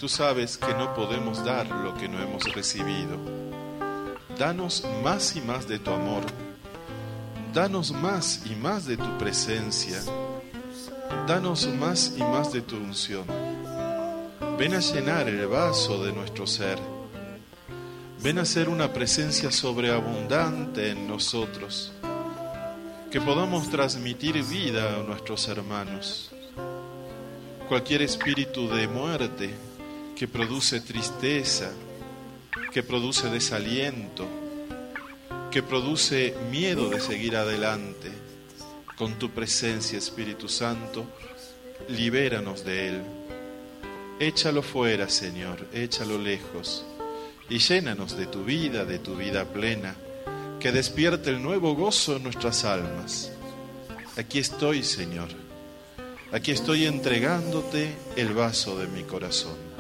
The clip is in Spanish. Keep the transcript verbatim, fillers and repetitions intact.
Tú sabes que no podemos dar lo que no hemos recibido. Danos más y más de tu amor. Danos más y más de tu presencia. Danos más y más de tu unción. Ven a llenar el vaso de nuestro ser. Ven a ser una presencia sobreabundante en nosotros, que podamos transmitir vida a nuestros hermanos. Cualquier espíritu de muerte que produce tristeza, que produce desaliento, que produce miedo de seguir adelante, con tu presencia, Espíritu Santo, libéranos de él. Échalo fuera, Señor, échalo lejos, y llénanos de tu vida, de tu vida plena, que despierte el nuevo gozo en nuestras almas. Aquí estoy, Señor, aquí estoy entregándote el vaso de mi corazón.